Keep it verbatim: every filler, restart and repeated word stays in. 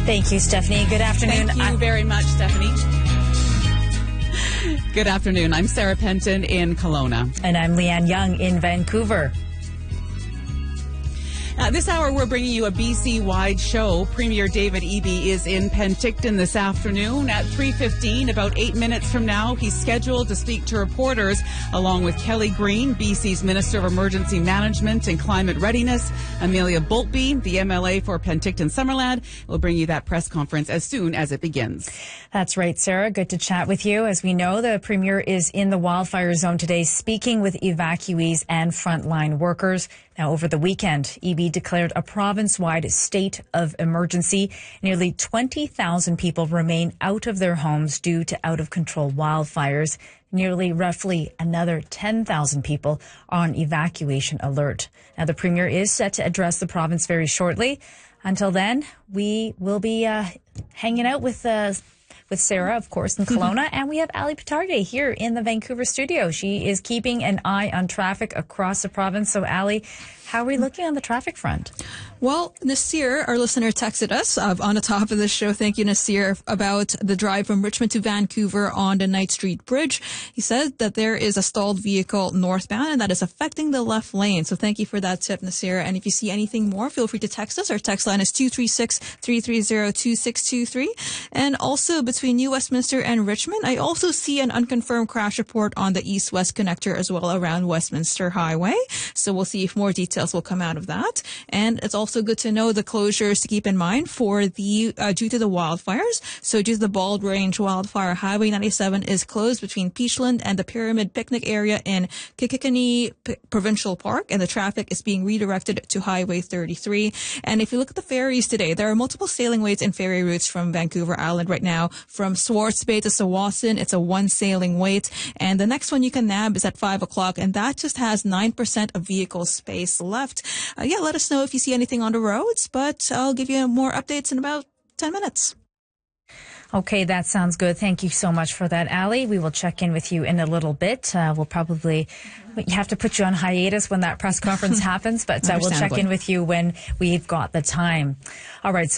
Thank you, Stephanie. Good afternoon. Thank you I'm- very much, Stephanie. Good afternoon. I'm Sarah Penton in Kelowna. And I'm Leanne Young in Vancouver. Uh, this hour, we're bringing you a B C-wide show. Premier David Eby is in Penticton this afternoon at three fifteen. About eight minutes from now, he's scheduled to speak to reporters along with Kelly Green, B C's Minister of Emergency Management and Climate Readiness, Amelia Boltby, the M L A for Penticton Summerland. We'll bring you that press conference as soon as it begins. That's right, Sarah. Good to chat with you. As we know, the Premier is in the wildfire zone today, speaking with evacuees and frontline workers. Now, over the weekend, Eby declared a province-wide state of emergency. Nearly twenty thousand people remain out of their homes due to out-of-control wildfires. Nearly roughly another ten thousand people are on evacuation alert. Now, the Premier is set to address the province very shortly. Until then, we will be uh, hanging out with uh, with Sarah, of course, in Kelowna, and we have Ali Pitarde here in the Vancouver studio. She is keeping an eye on traffic across the province. So, Ali, how are we looking on the traffic front? Well, Nasir, our listener, texted us uh, on the top of the show. Thank you, Nasir, about the drive from Richmond to Vancouver on the Knight Street Bridge. He said that there is a stalled vehicle northbound and that is affecting the left lane. So thank you for that tip, Nasir. And if you see anything more, feel free to text us. Our text line is two three six, three three zero, two six two three. And also between New Westminster and Richmond, I also see an unconfirmed crash report on the east-west connector as well around Westminster Highway. So we'll see if more details will come out of that. And it's also Also good to know the closures to keep in mind for the uh, due to the wildfires. So due to the Bald Range wildfire, Highway ninety-seven is closed between Peachland and the Pyramid Picnic area in Kikikani P- Provincial Park, and the traffic is being redirected to Highway thirty-three. And if you look at the ferries today, there are multiple sailing ways and ferry routes from Vancouver Island right now. From Swartz Bay to Tsawwassen, it's a one sailing wait. And the next one you can nab is at five o'clock, and that just has nine percent of vehicle space left. Uh, yeah, let us know if you see anything on the roads, but I'll give you more updates in about ten minutes. Okay, that sounds good. Thank you so much for that, Ali. We will check in with you in a little bit. Uh, we'll probably we have to put you on hiatus when that press conference happens, but uh, we'll check in with you when we've got the time. All right.